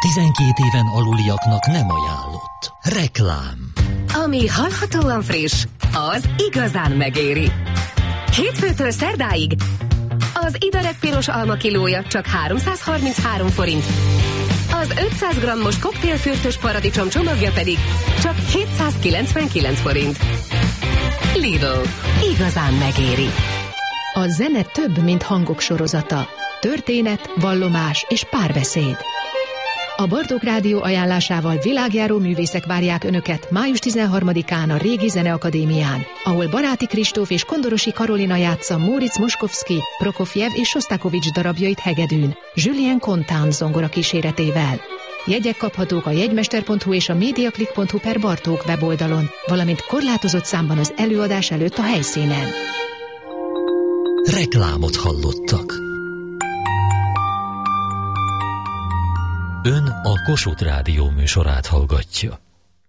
12 éven aluliaknak nem ajánlott. Reklám. Ami hallhatóan friss, az igazán megéri. Hétfőtől szerdáig az Idarek piros alma kilója csak 333 forint. Az 500 g-os koktélfürtös paradicsom csomagja pedig csak 799 forint. Lidl. Igazán megéri. A zene több, mint hangok sorozata. Történet, vallomás és párbeszéd. A Bartók Rádió ajánlásával világjáró művészek várják Önöket május 13-án a Régi Zeneakadémián, ahol Baráti Kristóf és Kondorosi Karolina játsza Móricz Moskovszky, Prokofjev és Sostakovics darabjait hegedűn, Julien Contant zongora kíséretével. Jegyek kaphatók a jegymester.hu és a mediaclick.hu/Bartók weboldalon, valamint korlátozott számban az előadás előtt a helyszínen. Reklámot hallottak. Ön a Kossuth Rádió műsorát hallgatja.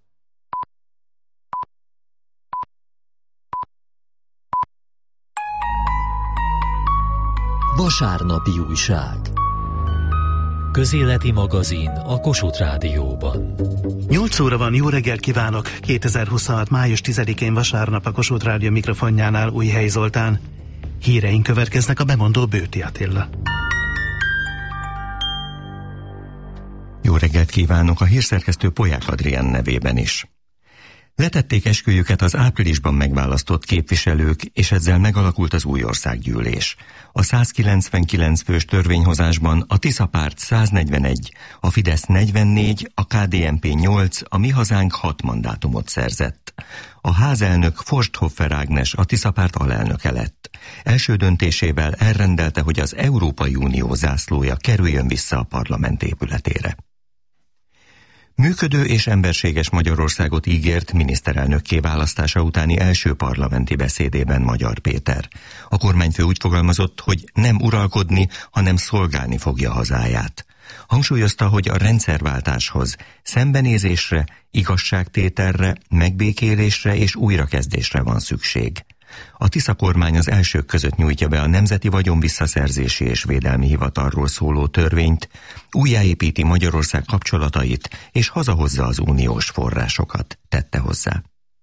Vasárnapi újság. Közéleti magazin a Kossuth Rádióban. 8 óra van, jó reggelt kívánok! 2026. május 10-én vasárnap a Kossuth Rádió mikrofonjánál Újhely Zoltán. Híreink következnek, a bemondó Bőti Attila. Jó reggelt kívánok a hírszerkesztő Polyák Adrián nevében is. Letették esküjüket az áprilisban megválasztott képviselők, és ezzel megalakult az új országgyűlés. A 199 fős törvényhozásban a Tisza párt 141, a Fidesz 44, a KDNP 8, a Mi Hazánk 6 mandátumot szerzett. A házelnök Forsthoffer Ágnes a Tisza párt alelnöke lett. Első döntésével elrendelte, hogy az Európai Unió zászlója kerüljön vissza a parlament épületére. Működő és emberséges Magyarországot ígért miniszterelnökké választása utáni első parlamenti beszédében Magyar Péter. A kormányfő úgy fogalmazott, hogy nem uralkodni, hanem szolgálni fogja hazáját. Hangsúlyozta, hogy a rendszerváltáshoz szembenézésre, igazságtételre, megbékélésre és újrakezdésre van szükség. A Tisza kormány az elsők között nyújtja be a Nemzeti Vagyonvisszaszerzési és Védelmi Hivatalról szóló törvényt, újjáépíti Magyarország kapcsolatait és hazahozza az uniós forrásokat, tette hozzá.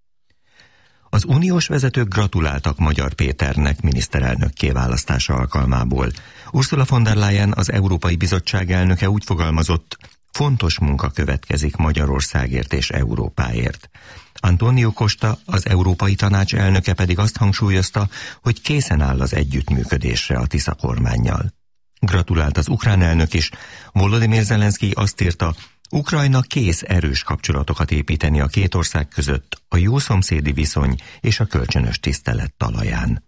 Az uniós vezetők gratuláltak Magyar Péternek miniszterelnökké választása alkalmából. Ursula von der Leyen, az Európai Bizottság elnöke úgy fogalmazott, fontos munka következik Magyarországért és Európáért. Antonio Costa, az Európai Tanács elnöke pedig azt hangsúlyozta, hogy készen áll az együttműködésre a Tisza kormánnyal. Gratulált az ukrán elnök is. Volodymyr Zelenszky azt írta, Ukrajna kész erős kapcsolatokat építeni a két ország között a jó szomszédi viszony és a kölcsönös tisztelet talaján.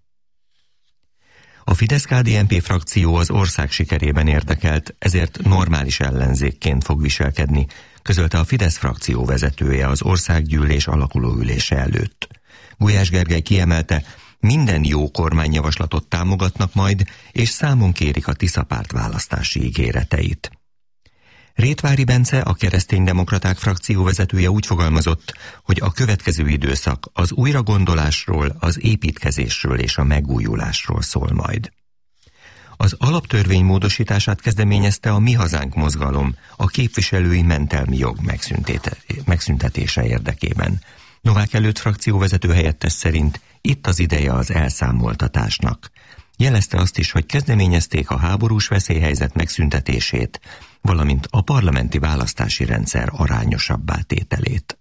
A Fidesz-KDNP frakció az ország sikerében érdekelt, ezért normális ellenzékként fog viselkedni, közölte a Fidesz frakció vezetője az országgyűlés alakuló ülése előtt. Gulyás Gergely kiemelte, minden jó kormányjavaslatot támogatnak majd, és számon kérik a Tisza párt választási ígéreteit. Rétvári Bence, a Kereszténydemokraták frakció vezetője úgy fogalmazott, hogy a következő időszak az újragondolásról, az építkezésről és a megújulásról szól majd. Az alaptörvény módosítását kezdeményezte a Mi Hazánk mozgalom a képviselői mentelmi jog megszüntetése érdekében. Novák Előtt frakcióvezető helyettes szerint itt az ideje az elszámoltatásnak. Jelezte azt is, hogy kezdeményezték a háborús veszélyhelyzet megszüntetését, valamint a parlamenti választási rendszer arányosabbá tételét.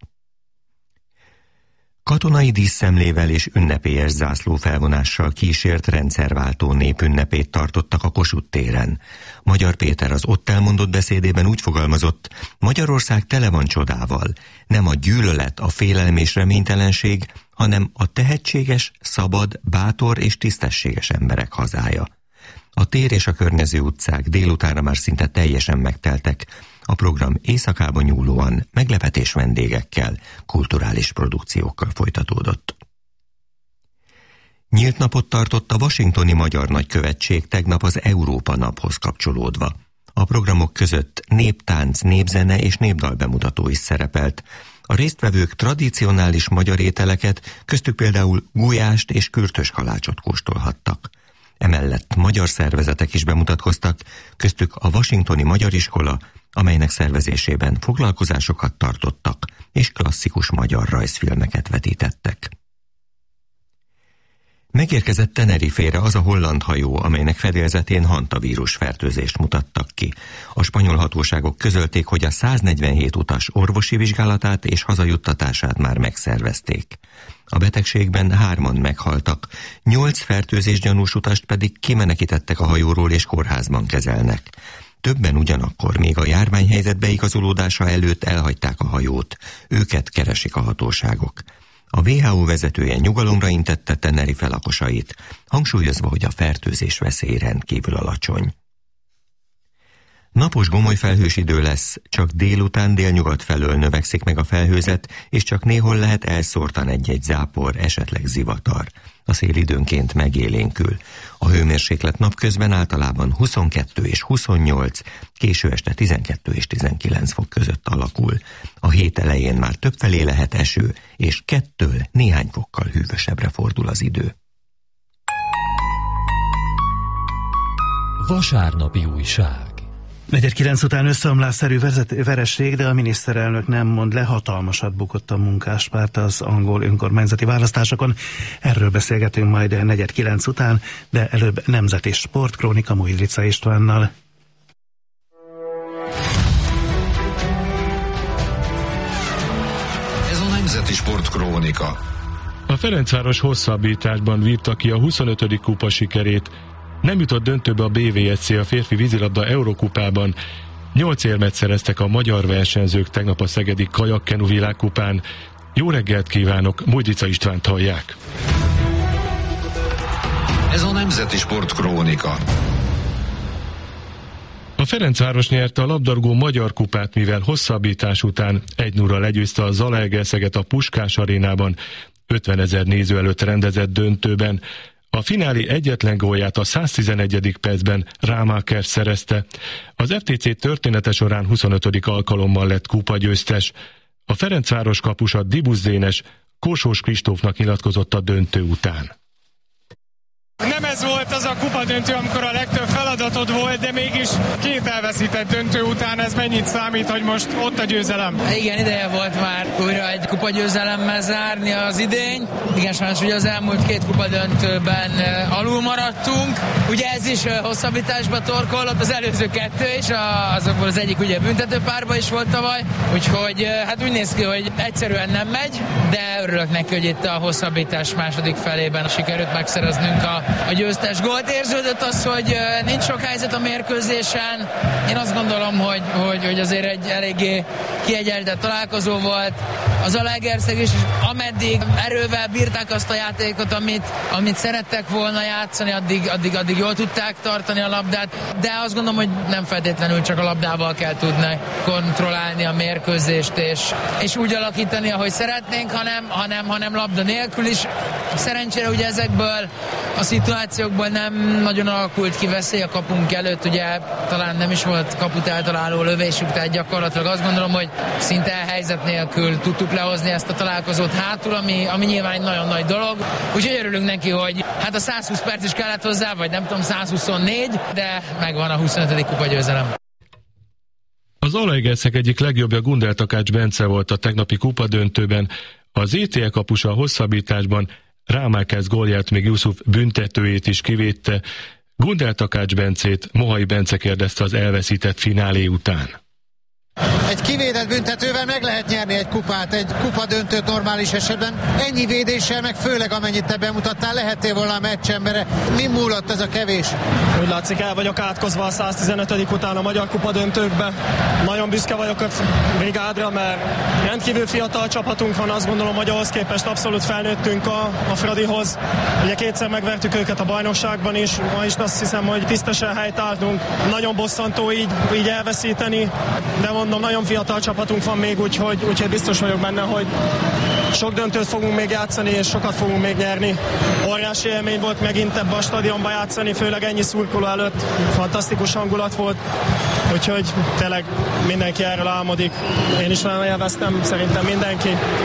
Katonai díszszemlével és ünnepélyes zászlófelvonással kísért rendszerváltó népünnepét tartottak a Kossuth téren. Magyar Péter az ott elmondott beszédében úgy fogalmazott, Magyarország tele van csodával, nem a gyűlölet, a félelem és reménytelenség, hanem a tehetséges, szabad, bátor és tisztességes emberek hazája. A tér és a környező utcák délutánra már szinte teljesen megteltek, a program éjszakába nyúlóan meglepetés vendégekkel, kulturális produkciókkal folytatódott. Nyílt napot tartott a washingtoni Magyar Nagykövetség tegnap az Európa naphoz kapcsolódva. A programok között néptánc, népzene és népdal bemutató is szerepelt. A résztvevők tradicionális magyar ételeket, köztük például gulyást és kürtös kalácsot kóstolhattak. Emellett magyar szervezetek is bemutatkoztak, köztük a Washingtoni Magyar Iskola, amelynek szervezésében foglalkozásokat tartottak és klasszikus magyar rajzfilmeket vetítettek. Megérkezett Tenerifére az a holland hajó, amelynek fedélzetén hantavírus fertőzést mutattak ki. A spanyol hatóságok közölték, hogy a 147 utas orvosi vizsgálatát és hazajuttatását már megszervezték. A betegségben 3-an meghaltak, 8 fertőzésgyanús utast pedig kimenekítettek a hajóról és kórházban kezelnek. Többen ugyanakkor még a járványhelyzet beigazolódása előtt elhagyták a hajót, őket keresik a hatóságok. A WHO vezetője nyugalomra intette Tenerife lakosait, hangsúlyozva, hogy a fertőzés veszély rendkívül alacsony. Napos gomoly felhős idő lesz, csak délután délnyugat felől növekszik meg a felhőzet, és csak néhol lehet elszórtan egy-egy zápor, esetleg zivatar. A szél időnként megélénkül. A hőmérséklet napközben általában 22 és 28, késő este 12 és 19 fok között alakul. A hét elején már többfelé lehet eső, és 2-től néhány fokkal hűvösebbre fordul az idő. Vasárnapi újság. 4:09 után összeomlásszerű vereség, de a miniszterelnök nem mond le, hatalmasat bukott a munkáspárt az angol önkormányzati választásokon. Erről beszélgetünk majd 4:09 után, de előbb nemzeti sportkrónika Mújdrica Istvánnal. Ez a nemzeti sportkrónika. A Ferencváros hosszabbításban vívta ki a 25. kupa sikerét. Nem jutott döntőbe a BVSC a férfi vízilabda Eurokupában. 8 érmet szereztek a magyar versenyzők tegnap a szegedi kajakkenu világkupán. Jó reggelt kívánok, Mújdrica Istvánt hallják. Ez a nemzeti sportkrónika. A Ferencváros nyerte a labdarúgó magyar kupát, mivel hosszabbítás után 1-0-ra legyőzte a Zalaegerszeget a Puskás arénában 50 000 néző előtt rendezett döntőben. A finálé egyetlen gólját a 111. percben Rámáker szerezte. Az FTC története során 25. alkalommal lett kupagyőztes. A Ferencváros kapusa Dibusz Dénes Kósós Kristófnak nyilatkozott a döntő után. Nem ez volt az a kupadöntő, amikor a legtöbb feladatod volt, de mégis 2 elveszített döntő után ez mennyit számít, hogy most ott a győzelem? Igen, ideje volt már újra egy kupagyőzelemmel zárni az idény. Igen, sajnos ugye az elmúlt 2 kupadöntőben alul maradtunk. Ugye ez is hosszabbításba torkollott, az előző 2 is, azokból az egyik ugye büntetőpárba is volt tavaly. Úgyhogy hát úgy néz ki, hogy egyszerűen nem megy, de örülök neki, hogy itt a hosszabbítás második felében sikerült megszereznünk a győztes gólt. Érződött az, hogy nincs sok helyzet a mérkőzésen. Én azt gondolom, hogy azért egy eléggé kiegyenlített találkozó volt. Az Zalaegerszeg is, ameddig erővel bírták azt a játékot, amit szerettek volna játszani, addig jól tudták tartani a labdát, de azt gondolom, hogy nem feltétlenül csak a labdával kell tudni kontrollálni a mérkőzést, és úgy alakítani, ahogy szeretnénk, hanem labda nélkül is. Szerencsére ugye ezekből a szituációkban nem nagyon alakult ki veszély a kapunk előtt, ugye talán nem is volt kaput eltaláló lövésük, tehát gyakorlatilag azt gondolom, hogy szinte helyzet nélkül tudtuk lehozni ezt a találkozót hátul, ami nyilván egy nagyon nagy dolog. Úgyhogy örülünk neki, hogy hát a 120 perc is kellett hozzá, vagy nem tudom, 124, de megvan a 25. kupagyőzelem. Az Zalaegerszeg egyik legjobbja Gundel Takács Bence volt a tegnapi kupadöntőben. Az ETL kapusa a hosszabbításban Rámáker gólját, még Jusuf büntetőjét is kivédte. Gundel Takács Bencét Mohai Bence kérdezte az elveszített finálé után. Egy kivédett büntetővel meg lehet nyerni egy kupát, egy kupadöntőt normális esetben. Ennyi védéssel, meg főleg amennyit te bemutattál, lehettél volna a meccsembere. Mi múlott ez a kevés? Úgy látszik, el vagyok átkozva a 115. után a magyar kupadöntőkbe. Nagyon büszke vagyok a brigádra, mert rendkívül fiatal csapatunk van, azt gondolom, hogy ahhoz képest abszolút felnőttünk a Fradihoz. Ugye 2-szer megvertük őket a bajnokságban is, ma is azt hiszem, hogy tisztesen helytálltunk. Nagyon bosszantó így elveszíteni, de mondom, nagyon fiatal csapatunk van még, úgyhogy biztos vagyok benne, hogy sok döntőt fogunk még játszani, és sokat fogunk még nyerni. Óriási élmény volt megint ebbe a stadionba játszani, főleg ennyi szurkoló előtt. Fantasztikus hangulat volt, úgyhogy tényleg mindenki erről álmodik. Én is nagyon élveztem, szerintem mindenki.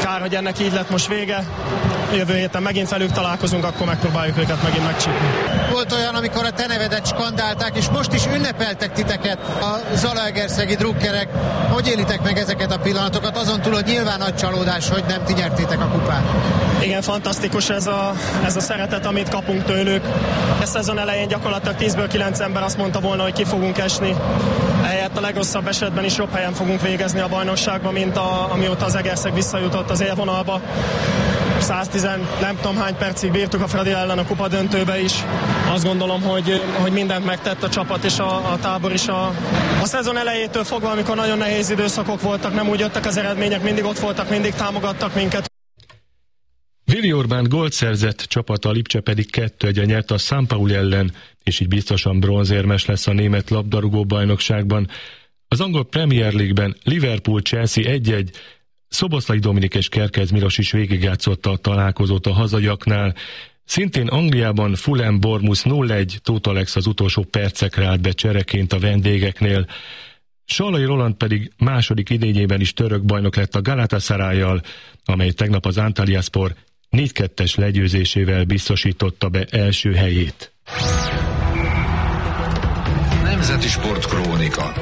Kár, hogy ennek így lett most vége. Jövő héten megint velük találkozunk, akkor megpróbáljuk őket megint megcsípni. Volt olyan, amikor a te nevedet skandálták, és most is ünnepeltek titeket a zalaegerszegi drukkerek. Hogy élitek meg ezeket a pillanatokat? Azon túl, hogy nyilván nagy csalódás, hogy nem ti nyertétek a kupát. Igen, fantasztikus ez a szeretet, amit kapunk tőlük. A szezon elején gyakorlatilag 10-ből 9 ember azt mondta volna, hogy ki fogunk esni. Ehelyett a legrosszabb esetben is jobb helyen fogunk végezni a bajnokságban, mint amióta az Egerszeg visszajutott az élvonalba. 110 nem tudom hány percig bírtuk a Fradi ellen a kupa döntőbe is. Azt gondolom, hogy mindent megtett a csapat és a tábor is. A szezon elejétől fogva, amikor nagyon nehéz időszakok voltak, nem úgy jöttek az eredmények, mindig ott voltak, mindig támogattak minket. Vili Orbán gólt szerzett, csapata, a Lipcse pedig 2-1 nyert a San Pauli ellen, és így biztosan bronzérmes lesz a német labdarúgó bajnokságban. Az angol Premier League-ben Liverpool-Chelsea 1-1, Szoboszlai Dominik és Kerkez Milos is végigjátszotta a találkozót a hazaiaknál. Szintén Angliában Fulham Bournemouth 0-1, Tóth Alex az utolsó percekre állt be csereként a vendégeknél. Sallai Roland pedig második idényében is török bajnok lett a Galatasarayjal, amely tegnap az Antalyaspor 4-2-es legyőzésével biztosította be első helyét. Nemzeti Sportkrónika.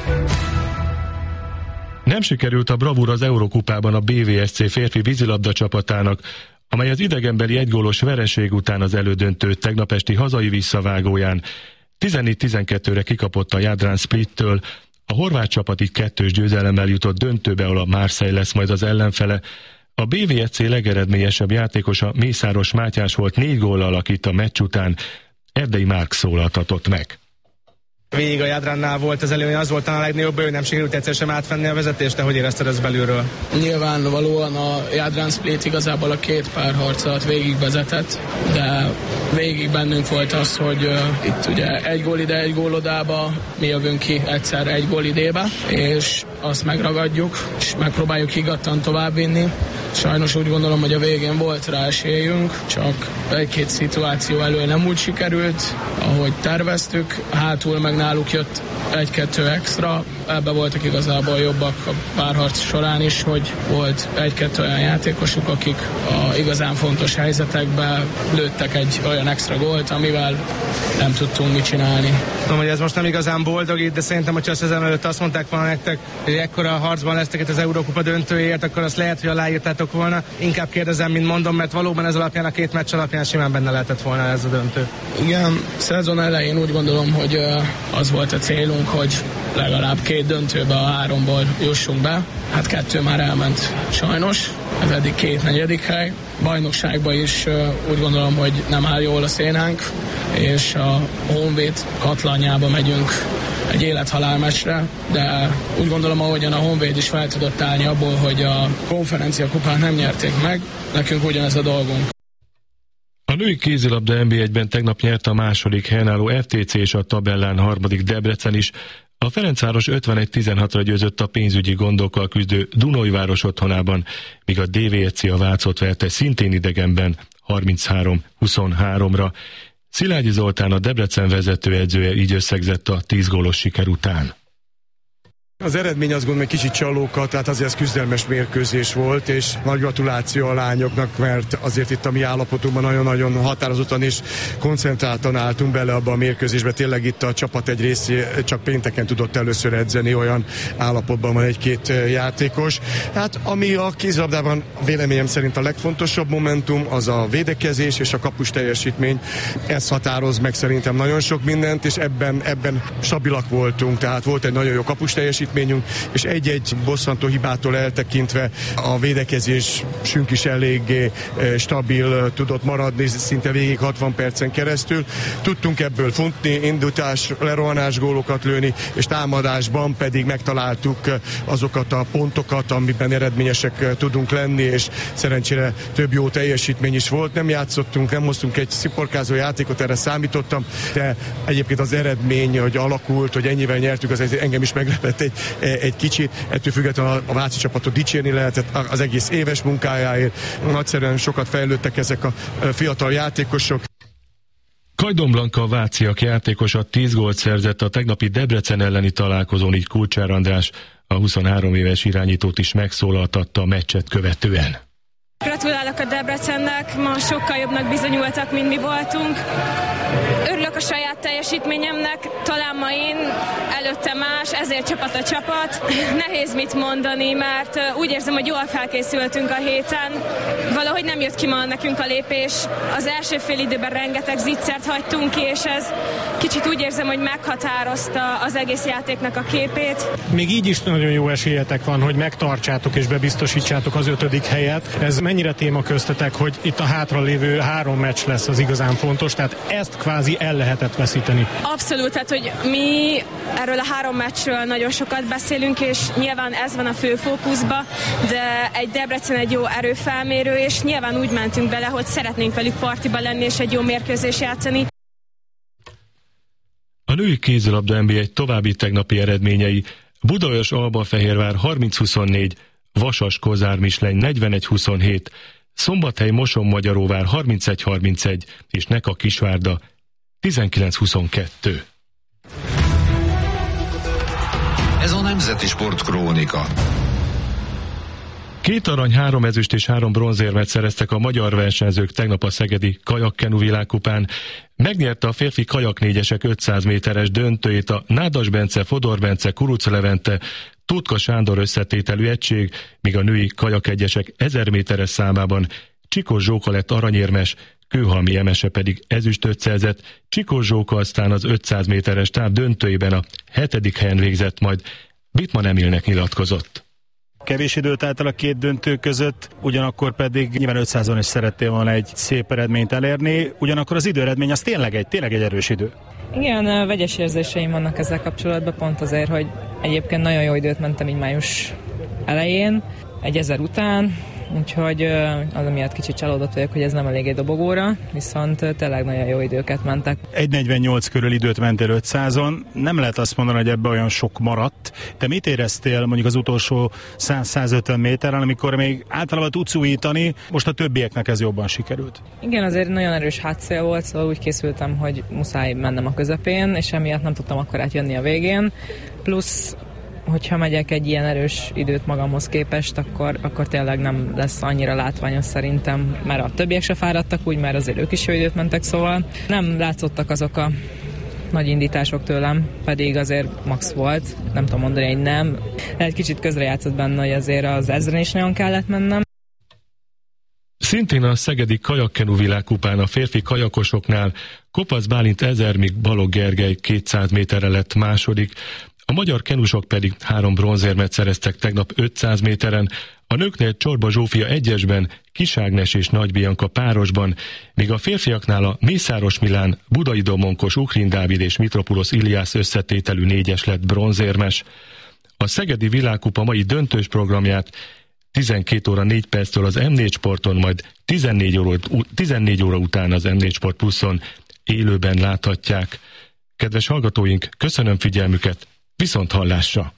Nem sikerült a bravúr az Eurokupában a BVSC férfi vízilabda csapatának, amely az idegenbeli egygólos vereség után az elődöntő tegnap esti hazai visszavágóján 14-12-re kikapott a Jadran Splittől. A horvát csapat így 2-2 győzelemmel jutott döntőbe, ahol a Marseille lesz majd az ellenfele. A BVSC legeredményesebb játékosa Mészáros Mátyás volt 4 góllal, akit a meccs után Erdei Márk szólaltatott meg. Végig a Jadrannál volt az előny, az volt a legnagyobb, hogy nem sikerült egyszer sem átvenni a vezetést, de hogy érezted ezt belülről? Nyilvánvalóan a Jadran Split igazából a két párharcot végig vezetett, de végig bennünk volt az, hogy itt ugye egy gól ide, egy gól odába, mi jövünk ki egyszer egy gól idébe, és azt megragadjuk, és megpróbáljuk higgadtan továbbvinni. Sajnos úgy gondolom, hogy a végén volt rá esélyünk, csak egy-két szituáció elől nem úgy sikerült, ahogy terveztük, hátul meg náluk jött 1-2 extra, ebbe voltak igazából jobbak a párharc során is, hogy volt 1-2 olyan játékosuk, akik a igazán fontos helyzetekben lőttek egy olyan extra gólt, amivel nem tudtunk mit csinálni. Tudom, hogy ez most nem igazán boldogít, de szerintem, hogyha a szezon előtt azt mondták volna nektek, hogy ekkora harcban lesztek itt az Eurókupa döntőért, akkor azt lehet, hogy aláírtátok volna. Inkább kérdezem, mint mondom, mert valóban ez alapján, a két meccs alapján simán benne lehetett volna ez a döntő. Igen, szezon elején úgy gondolom, hogy az volt a célunk, hogy legalább 2 döntőbe a 3-ból jussunk be. Hát 2 már elment sajnos, ez eddig 2 negyedik hely. Bajnokságban is úgy gondolom, hogy nem áll jól a szénánk, és a Honvéd katlanyába megyünk egy élet-halál meccsre, de úgy gondolom, ahogyan a Honvéd is fel tudott állni abból, hogy a konferencia kupát nem nyerték meg, nekünk ugyanez a dolgunk. A női kézilabda NB1-ben tegnap nyert a második helyen álló FTC és a tabellán harmadik Debrecen is. A Ferencváros 51-16-ra győzött a pénzügyi gondokkal küzdő Dunajváros otthonában, míg a DVSC a Vácot verte szintén idegenben 33-23-ra. Szilágyi Zoltán, a Debrecen vezetőedzője így összegzett a 10 gólos siker után. Az eredmény azt gondolom, hogy kicsit csalóka, tehát azért ez küzdelmes mérkőzés volt, és nagy gratuláció a lányoknak, mert azért itt a mi állapotunkban nagyon-nagyon határozottan és koncentráltan álltunk bele abba a mérkőzésbe. Tényleg itt a csapat egy részé csak pénteken tudott először edzeni, olyan állapotban van egy-két játékos. Hát ami a kézilabdában véleményem szerint a legfontosabb momentum, az a védekezés és a kapus teljesítmény. Ez határoz meg szerintem nagyon sok mindent, és ebben stabilak voltunk, tehát volt egy nagyon jó kapus teljesítmény, és egy-egy bosszantó hibától eltekintve a védekezésünk is eléggé stabil tudott maradni szinte végig 60 percen keresztül. Tudtunk ebből futni, indítás, lerohanás gólokat lőni, és támadásban pedig megtaláltuk azokat a pontokat, amiben eredményesek tudunk lenni, és szerencsére több jó teljesítmény is volt. Nem játszottunk, nem hoztunk egy sziporkázó játékot, erre számítottam, de egyébként az eredmény, hogy alakult, hogy ennyivel nyertük, az engem is meglepett egy kicsit. Ettől függetlenül a váci csapatot dicsérni lehetett az egész éves munkájáért. Nagyszerűen sokat fejlődtek ezek a fiatal játékosok. Kajdon Blanka, a váciak játékosa 10 gólt szerzett a tegnapi Debrecen elleni találkozón, így Kulcsár András a 23 éves irányítót is megszólaltatta a meccset követően. Gratulálok a Debrecennek, ma sokkal jobbnak bizonyultak, mint mi voltunk. Örülök a saját teljesítményemnek, talán ma én, előtte más, ezért csapat a csapat. Nehéz mit mondani, mert úgy érzem, hogy jól felkészültünk a héten. Valahogy nem jött ki ma nekünk a lépés. Az első fél időben rengeteg zicsert hagytunk ki, és ez kicsit úgy érzem, hogy meghatározta az egész játéknak a képét. Még így is nagyon jó esélyetek van, hogy megtartsátok és bebiztosítsátok az 5. helyet. Ez mennyire téma köztetek, hogy itt a hátralévő 3 meccs lesz az igazán fontos, tehát ezt kvázi el lehetett veszíteni? Abszolút, tehát hogy mi erről a 3 meccsről nagyon sokat beszélünk, és nyilván ez van a fő fókuszba, de egy Debrecen egy jó erőfelmérő, és nyilván úgy mentünk bele, hogy szeretnénk velük partiba lenni, és egy jó mérkőzés játszani. A női kézilabda NB1 további tegnapi eredményei: Budaörs-Albafehérvár 30-24, Vasas-Kozár-Misleny 41-27, Szombathely-Moson-Magyaróvár 31-31 és Neka-Kisvárda 19-22. Ez a Nemzeti Sport Krónika. 2 arany, 3 ezüst és 3 bronzérmet szereztek a magyar versenyzők tegnap a szegedi kajakkenu világkupán. Megnyerte a férfi kajak 4-esek 500 méteres döntőjét a Nádas Bence, Fodor Bence, Kuruc Levente, Tutka Sándor összetételű egység, míg a női kajak 1-esek 1000 méteres számában Csikós Zsóka lett aranyérmes, Kőhalmi Emese pedig ezüstöt szerzett, Csikós Zsóka aztán az 500 méteres táv döntőjében a 7. helyen végzett, majd Bittmann Emilnek nyilatkozott. Kevés időt állt el a 2 döntő között, ugyanakkor pedig nyilván 500-on is szerettél volna egy szép eredményt elérni, ugyanakkor az időeredmény az tényleg egy erős idő. Igen, vegyes érzéseim vannak ezzel kapcsolatban, pont azért, hogy egyébként nagyon jó időt mentem így május elején, egy 1000 után, úgyhogy az miatt kicsit csalódott vagyok, hogy ez nem elég egy dobogóra, viszont tényleg nagyon jó időket mentek. 1:48 körül időt mentél 500-on, nem lehet azt mondani, hogy ebbe olyan sok maradt. Te mit éreztél mondjuk az utolsó 100-150 méteren, amikor még általában tudsz újítani, most a többieknek ez jobban sikerült? Igen, azért nagyon erős hátszél volt, szóval úgy készültem, hogy muszáj mennem a közepén, és emiatt nem tudtam akkor átjönni a végén, plusz hogyha megyek egy ilyen erős időt magamhoz képest, akkor tényleg nem lesz annyira látványos szerintem, mert a többiek se fáradtak úgy, mert azért ők is jó időt mentek, szóval nem látszottak azok a nagy indítások tőlem, pedig azért max volt, nem tudom mondani, hogy nem. Egy kicsit közrejátszott benne, hogy azért az 1000-en is nagyon kellett mennem. Szintén a szegedi kajakkenu világkupán a férfi kajakosoknál Kopasz Bálint 1000, míg Balogh Gergely 200 méterre lett második. A magyar kenusok pedig 3 bronzérmet szereztek tegnap 500 méteren, a nőknél Csorba Zsófia 1-esben, Kis Ágnes és Nagy Bianka párosban, míg a férfiaknál a Mészáros Milán, Budai Domonkos, Ukrin Dávid és Mitropulos Iliász összetételű 4-es lett bronzérmes. A szegedi világkupa mai döntős programját 12 óra 4 perctől az M4 Sporton, majd 14 óra után az M4 Sport Pluszon élőben láthatják. Kedves hallgatóink, köszönöm figyelmüket, viszont hallásra!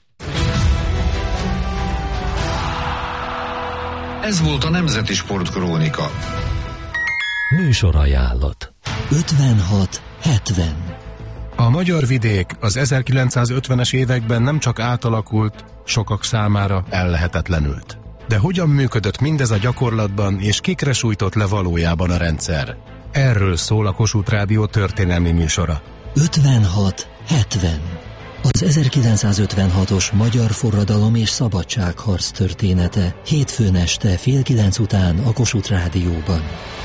Ez volt a Nemzeti Sport Krónika. Műsorajánlat 56-70. A magyar vidék az 1950-es években nem csak átalakult, sokak számára ellehetetlenült. De hogyan működött mindez a gyakorlatban, és kikre sújtott le valójában a rendszer? Erről szól a Kossuth Rádió történelmi műsora. 56-70. Az 1956-os magyar forradalom és szabadságharc története hétfőn este 8:30 után a Kossuth Rádióban.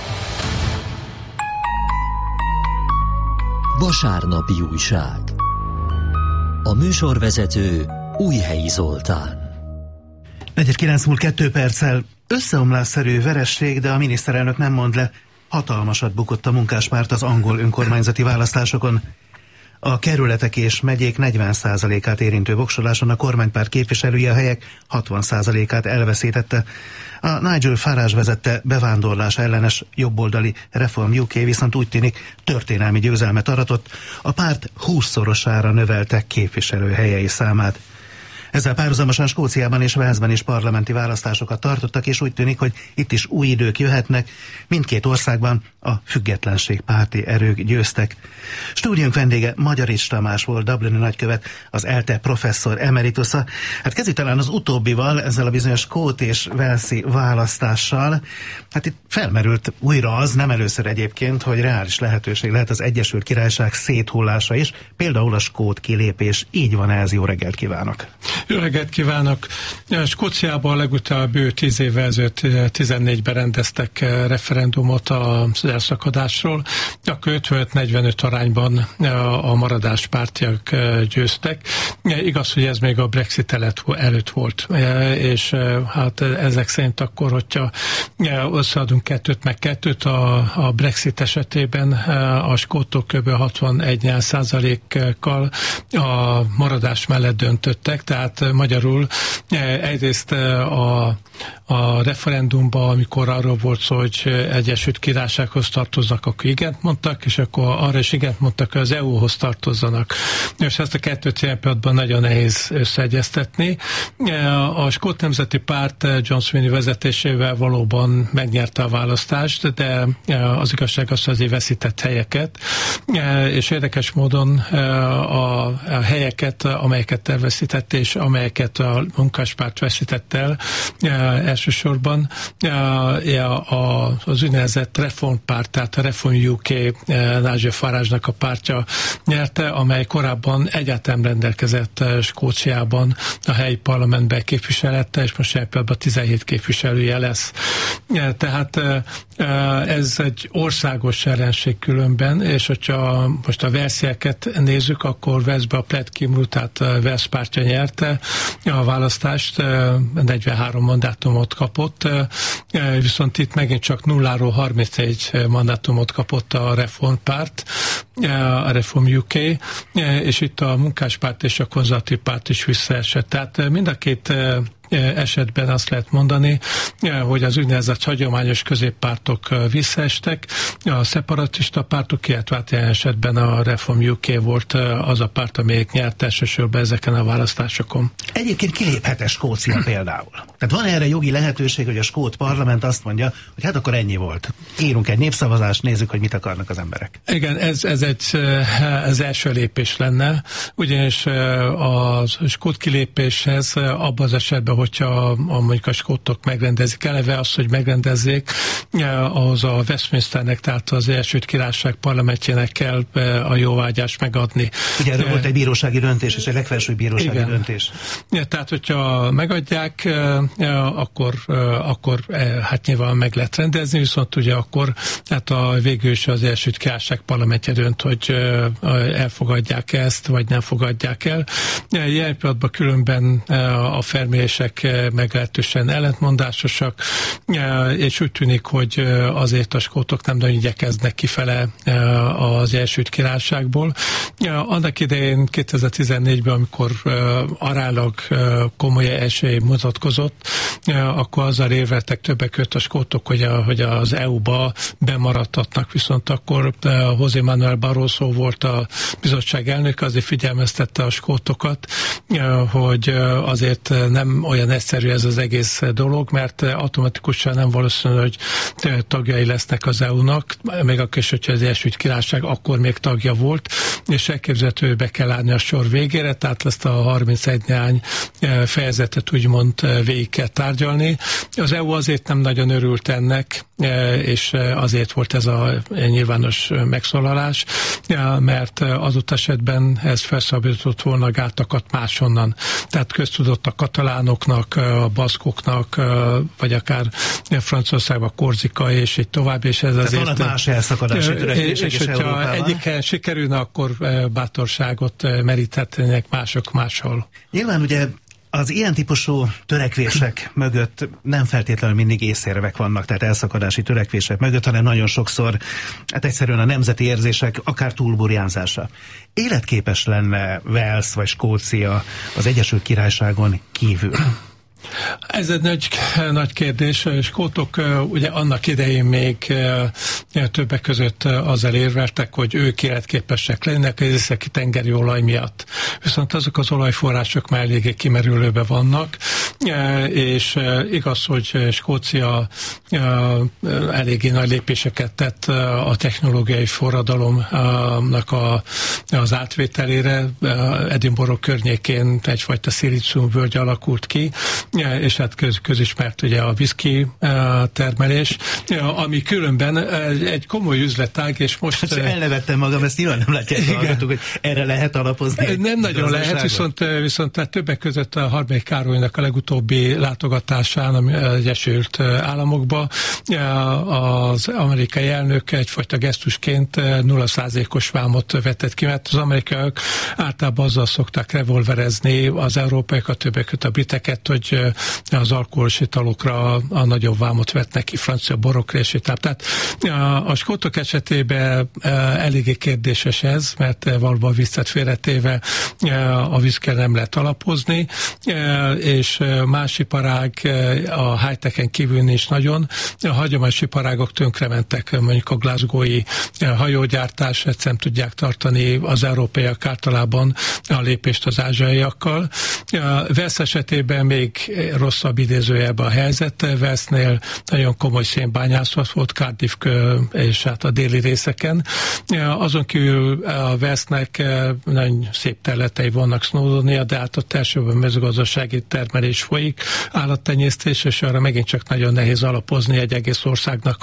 Vasárnapi újság. A műsorvezető Újhelyi Zoltán. 4:09 múlt 2 perccel összeomlásszerű veresség, de a miniszterelnök nem mond le. Hatalmasat bukott a munkáspárt az angol önkormányzati választásokon. A kerületek és megyék 40%-át érintő voksoláson a kormánypárt képviselője a helyek 60%-át elveszítette. A Nigel Farage vezette bevándorlás ellenes jobboldali Reform UK viszont úgy tűnik történelmi győzelmet aratott, a párt 20-szorosára növelte képviselő helyei számát. Ezzel párhuzamosan Skóciában és Walesben is parlamenti választásokat tartottak, és úgy tűnik, hogy itt is új idők jöhetnek. Mindkét országban a függetlenségpárti erők győztek. Stúdiónk vendége Magyarics Tamás volt, dublini nagykövet, az ELTE professzor emeritusza. Hát kezdjük talán az utóbbival, ezzel a bizonyos skót és walesi választással. Hát itt felmerült újra az, nem először egyébként, hogy reális lehetőség lehet az Egyesült Királyság széthullása is, például a skót kilépés. Így van ez, jó reggelt kívánok! Jó reggelt kívánok! Skóciában legutóbb 10 évvel ezelőtt 14-ben rendeztek referendumot az elszakadásról, akkor 55-45 arányban a maradás pártiak győztek. Igaz, hogy ez még a Brexit előtt volt, és hát ezek szerint akkor, hogyha összeadunk 2 a Brexit esetében a skótok kb. 61%-kal a maradás mellett döntöttek, tehát magyarul egyrészt a referendumban, amikor arról volt szó, hogy Egyesült Királysághoz tartoznak, akkor igent mondtak, és akkor arra is igent mondtak, hogy az EU-hoz tartozzanak. És ezt a kettőt ilyen pillanatban nagyon nehéz összeegyeztetni. A Skót Nemzeti Párt John Swinney vezetésével valóban megnyerte a választást, de az igazság az, hogy azért veszített helyeket, és érdekes módon a helyeket, amelyeket elveszített, és amelyeket a munkáspárt veszített el, elsősorban az úgynevezett reformpárt, tehát a Reform UK Nigel Farage-nak a pártja nyerte, amely korábban egyáltalán rendelkezett Skóciában a helyi parlamentben képviselettel, és most ebben 17 képviselője lesz. Tehát ez egy országos ellenség különben, és hogyha most a walesieket nézzük, akkor Walesbe a Plaid Cymru, tehát Wales pártja nyerte a választást, 43 mandátumot kapott, viszont itt megint csak 0-ról 31 mandátumot kapott a reformpárt, a Reform UK, és itt a munkáspárt és a konzervatív párt is visszaesett. Tehát mind a két esetben azt lehet mondani, hogy az úgynevezett hagyományos középpártok visszaestek, a szeparatista pártok, illetve ilyen esetben a Reform UK volt az a párt, amelyik nyert elsősorban ezeken a választásokon. Egyébként kiléphet-e Skócia például? Tehát van erre jogi lehetőség, hogy a skót parlament azt mondja, hogy hát akkor ennyi volt. Írunk egy népszavazást, nézzük, hogy mit akarnak az emberek. Igen, ez első lépés lenne, ugyanis a skót kilépéshez abban az esetben, hogyha mondjuk a skótok megrendezik, eleve az, hogy megrendezzék, ahhoz a Westminsternek, tehát az Egyesült Királyság parlamentjének kell a jóvágyást megadni. Ugye erről volt egy bírósági döntés, és egy legfelsőbb bírósági döntés. Tehát, hogyha megadják, akkor hát nyilván meg lehet rendezni, viszont ugye akkor hát végül is az Egyesült Királyság parlamentje dönt, hogy elfogadják ezt, vagy nem fogadják el. Ilyen pillanatban különben a felmérések meglehetősen ellentmondásosak, és úgy tűnik, hogy azért a skótok nem nagyon igyekeznek kifele az Egyesült Királyságból. Annak idején 2014-ben, amikor aránylag komoly esély mutatkozott, akkor azzal érveltek többek között a skótok, hogy az EU-ba bemaradhatnak, viszont akkor José Manuel Barroso volt a bizottság elnök, azért figyelmeztette a skótokat, hogy azért nem olyan egyszerű ez az egész dolog, mert automatikusan nem valószínű, hogy tagjai lesznek az EU-nak, még akkor is, hogyha az Egyesült Királyság akkor még tagja volt, és elképzelhető, hogy be kell állni a sor végére, tehát ezt a 31 néhány fejezetet úgymond végig kell tárgyalni. Az EU azért nem nagyon örült ennek, és azért volt ez a nyilvános megszólalás, mert azut esetben ez felszabadított volna gátakat máshonnan. Tehát köztudott a katalánoknak, a baszkoknak, vagy akár Franciaországban Korzika, és így tovább, és ez azért... Tehát vannak más elszakadási törekvések és hogyha egyiken sikerülne, akkor bátorságot meríthetnének mások máshol. Nyilván ugye az ilyen típusú törekvések mögött nem feltétlenül mindig észérvek vannak, tehát elszakadási törekvések mögött, hanem nagyon sokszor hát egyszerűen a nemzeti érzések akár túlburjánzása. Életképes lenne Wales vagy Skócia az Egyesült Királyságon kívül? Ez egy nagy kérdés. Skótok ugye annak idején még többek között azzal érveltek, hogy ők életképesek lennek az északi tengeri olaj miatt. Viszont azok az olajforrások már eléggé kimerülőben vannak, és igaz, hogy Skócia eléggé nagy lépéseket tett a technológiai forradalomnak az átvételére. Edinburgh környékén egyfajta szilíciumvölgy alakult ki, és hát közismert ugye a whisky termelés, ami különben egy komoly üzletág, és most... Hát elnevettem magam, ezt nyilván nem látják hallgatók, hogy erre lehet alapozni. Nem nagyon lehet, viszont többek között a Harmadik Károlynak a legutóbbi látogatásán az Egyesült Államokba az amerikai elnök egyfajta gesztusként 0%-os vámot vetett ki, mert az amerikaiak általában azzal szokták revolverezni az európaiakat, többek között a briteket, hogy az alkoholos italokra a nagyobb vámot vetnek ki, francia borokra és így. Tehát a skótok esetében eléggé kérdéses ez, mert valóban viccet félretéve a viszkre nem lehet alapozni, és más iparág a high-techen kívül nincs nagyon. A hagyományos iparágok tönkrementek, mondjuk a glasgowi hajógyártás, ezt nem tudják tartani az európaiak általában a lépést az ázsiaiakkal. Wales esetében még rosszabb idézőjelben a helyzet. Walesnél nagyon komoly szénbányászat volt Cardiff és hát a déli részeken. Azon kívül a Walesnek nagyon szép területei vannak Snowdonia, de hát ott elsőben mezőgazdasági termelés folyik, állattenyésztés, és arra megint csak nagyon nehéz alapozni egy egész országnak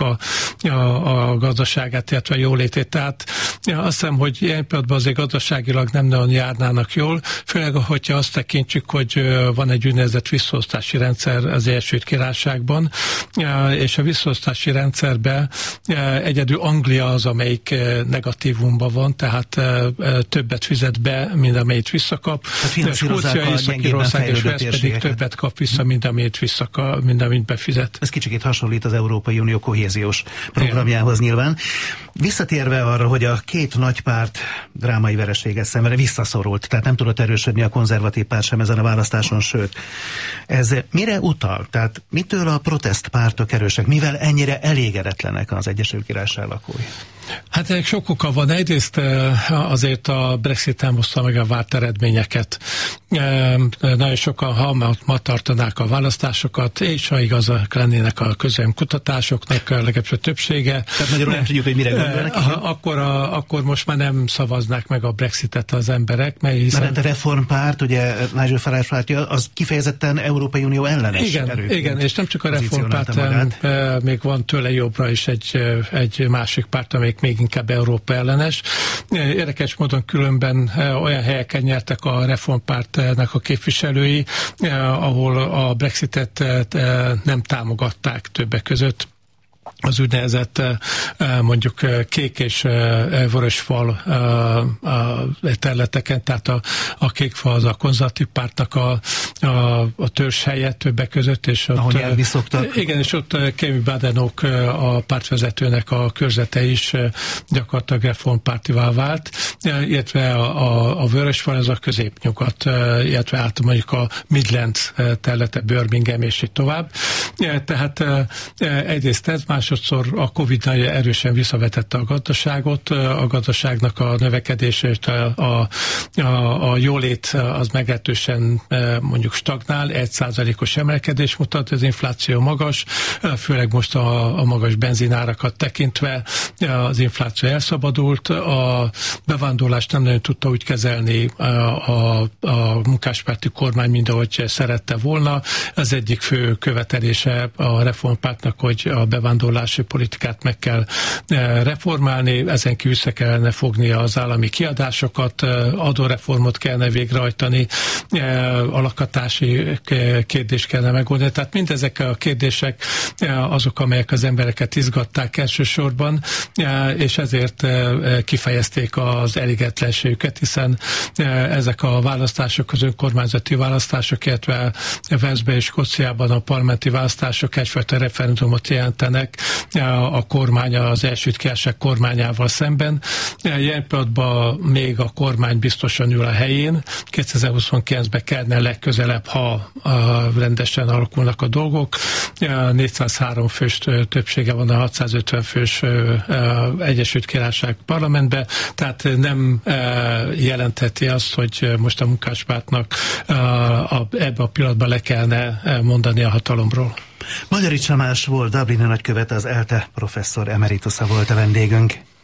a gazdaságát, illetve a jólétét. Tehát azt hiszem, hogy ilyen pillanatban azért gazdaságilag nem nagyon járnának jól, főleg, hogyha azt tekintjük, hogy van egy úgynevezett visszaosztási rendszer az Egyesült Királyságban, és a visszaosztási rendszerben egyedül Anglia az, amelyik negatívumban van, tehát többet fizet be, mint amelyet visszakap. Hát Skócia, Észak-Írország és Wales pedig többet kap vissza, mint amit befizet. Ez kicsikét hasonlít az Európai Unió kohéziós programjához nyilván. Visszatérve arra, hogy a két nagy párt drámai vereséget szenvedve visszaszorult, tehát nem tudott erősödni a konzervatív párt sem ezen a választáson, sőt. Ez mire utal? Tehát mitől a protestpártok erősek? Mivel ennyire elégedetlenek az Egyesült Királyság lakói? Hát ennek sok oka van. Egyrészt azért a Brexit nem hozta meg a várt eredményeket. Nagyon sokan ma tartanák a választásokat, és ha igazak lennének a közvéleménykutatásoknak, legalábbis a többsége. Tehát magyarul nem tudjuk, hogy mire gondolnak. Akkor most már nem szavaznák meg a Brexitet az emberek, mert hiszen... Mert a reformpárt, ugye Nigel Farage pártja, az kifejezetten Európai Unió ellenes erőt. Igen, és nem csak a reformpárt, még van tőle jobbra is egy másik párt, amelyik még inkább Európa ellenes. Érdekes módon különben olyan helyeken nyertek a reformpártnak a képviselői, ahol a Brexitet nem támogatták többek között. Az úgynevezett mondjuk kék és vörös fal területeken, tehát a kék fal az a konzervatív pártnak a törzshelye többek között, és ott, ahol nyelvi szoktak. Igen, és ott Kemi Badenoch a pártvezetőnek a körzete is gyakorlatilag reformpártivá vált, illetve a vörös fal az a középnyugat, illetve általában mondjuk a Midlands területe, Birmingham és így tovább. Tehát egyrészt ez, másodszor a Covid nagyon erősen visszavetette a gazdaságot, a gazdaságnak a növekedése és a jólét az meglehetősen mondjuk stagnál, 1%-os emelkedés mutat, az infláció magas, főleg most a magas benzinárakat tekintve az infláció elszabadult, a bevándorlást nem nagyon tudta úgy kezelni a munkáspárti kormány, mint ahogy szerette volna. Az egyik fő követelése a reformpártnak, hogy a bevándorlási politikát meg kell reformálni, ezen kívül össze kellene fogni az állami kiadásokat, adóreformot kellene végrehajtani, a lakhatási kérdést kellene megoldani. Tehát mindezek a kérdések azok, amelyek az embereket izgatták elsősorban, és ezért kifejezték az elégedetlenségüket, hiszen ezek a választások, az önkormányzati választások, illetve Walesben és Skóciában a parlamenti választások egyfajta referendumot jelentenek a kormány, az Egyesült Királyság kormányával szemben. Jelen pillanatban még a kormány biztosan ül a helyén, 2029-ben kellene legközelebb legközelebb, ha rendesen alakulnak a dolgok. 403 fős többsége van a 650 fős Egyesült Királyság parlamentben, tehát nem jelentheti azt, hogy most a Munkáspártnak ebbe a pillanatban le kellene mondani a hatalomról. Magyarics Tamás volt Dublini nagykövet, az ELTE professzor emeritusa volt a vendégünk.